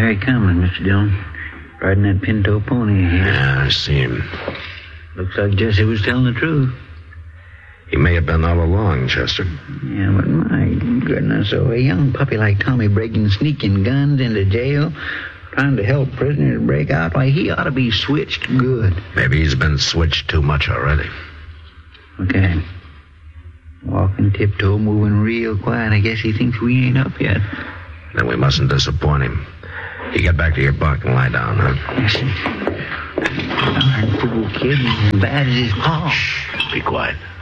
Here he comes, Mr. Dillon. Riding that pinto pony here. Yeah, I see him. Looks like Jesse was telling the truth. He may have been all along, Chester. Yeah, but my goodness, so a young puppy like Tommy breaking sneaking guns into jail, trying to help prisoners break out, why, he ought to be switched good. Maybe he's been switched too much already. Okay. Walking tiptoe, moving real quiet. I guess he thinks we ain't up yet. Then we mustn't disappoint him. You get back to your bunk and lie down, huh? Yes, sir. Darn fool kid, he's as bad as his paw. Shh, be quiet.